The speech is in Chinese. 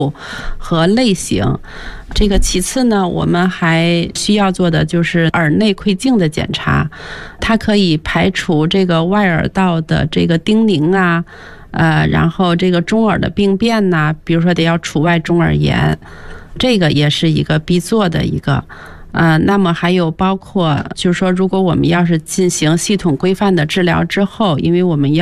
和类型。这个其次呢，我们还需要做的就是耳内窥镜的检查，它可以排除这个外耳道的这个叮咛啊，然后这个中耳的病变呐，比如说得要除外中耳炎，这个也是一个必做的一个。那么还有包括就是说，如果我们要是进行系统规范的治疗之后，因为我们要